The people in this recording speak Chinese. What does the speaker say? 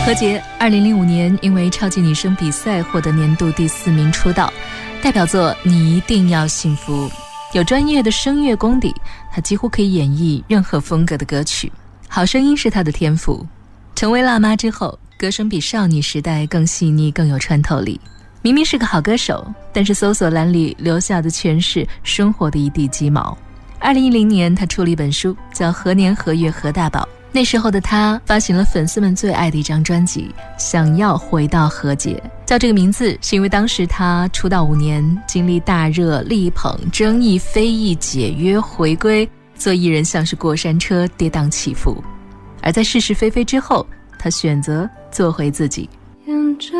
何洁2005年因为超级女声比赛获得年度第4名出道，代表作《你一定要幸福》，有专业的声乐功底，她几乎可以演绎任何风格的歌曲，好声音是她的天赋。成为辣妈之后，歌声比少女时代更细腻，更有穿透力。明明是个好歌手，但是搜索栏里留下的全是生活的一地鸡毛。2010年她出了一本书叫《何年何月何大宝》，那时候的她发行了粉丝们最爱的一张专辑《想要回到何洁》，叫这个名字是因为当时她出道5年，经历大热、力捧、争议、非议、解约、回归，做艺人像是过山车，跌宕起伏。而在是是非非之后，她选择做回自己。